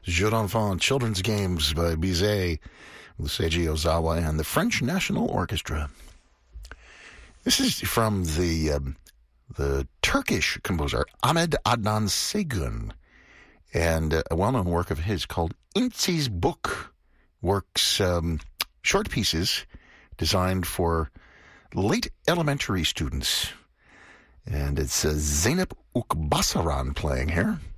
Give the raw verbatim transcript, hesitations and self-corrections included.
Jeux d'Enfants, Children's Games by Bizet, with Seiji Ozawa and the French National Orchestra. This is from the um, the Turkish composer Ahmet Adnan Saygun, and uh, a well-known work of his called Intsi's Book, works um, short pieces designed for late elementary students. And it's uh, Zeynep Ukbasaran playing here.